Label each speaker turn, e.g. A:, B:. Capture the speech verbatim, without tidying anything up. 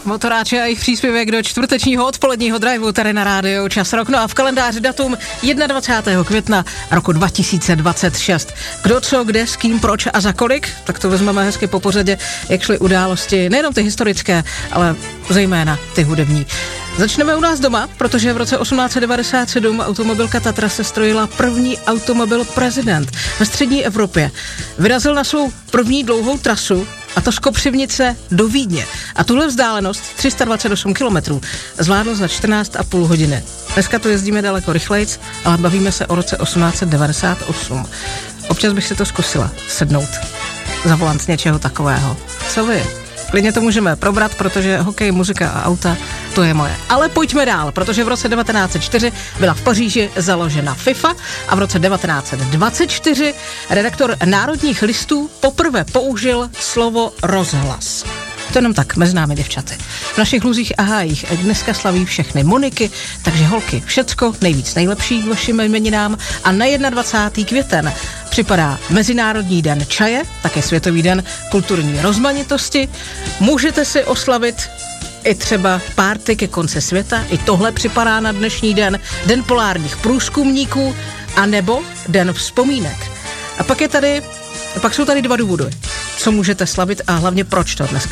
A: Motoráče a jejich příspěvek do čtvrtečního odpoledního driveu tady na rádiu Čas Rock. No a v kalendáři datum dvacátého prvního května roku dva tisíce dvacet šest. Kdo, co, kde, s kým, proč a za kolik? Tak to vezmeme hezky po pořadě, jak šly události, nejenom ty historické, ale zejména ty hudební. Začneme u nás doma, protože v roce osmnáct set devadesát sedm automobilka Tatra se strojila první automobil Prezident ve střední Evropě. Vyrazil na svou první dlouhou trasu, a to z Kopřivnice do Vídně. A tuhle vzdálenost, tři sta dvacet osm kilometrů, zvládl za čtrnáct a půl hodiny. Dneska to jezdíme daleko rychlejc, ale bavíme se o roce osmnáct set devadesát osm. Občas bych si to zkusila sednout za volant něčeho takového. Co vy? Klidně to můžeme probrat, protože hokej, muzika a auta, to je moje. Ale pojďme dál, protože v roce devatenáct set čtyři byla v Paříži založena FIFA a v roce devatenáct set dvacet čtyři redaktor Národních listů poprvé použil slovo rozhlas. To jenom tak, mezi námi děvčaty. V našich luzích a hájích dneska slaví všechny Moniky, takže holky, všecko nejvíc nejlepší k vašim jmeninám a na dvacátého prvního květen připadá Mezinárodní den čaje, také Světový den kulturní rozmanitosti. Můžete si oslavit i třeba párty ke konci světa, i tohle připadá na dnešní den, den polárních průzkumníků, anebo den vzpomínek. A pak je tady, pak jsou tady dva důvody, co můžete slavit a hlavně proč to dneska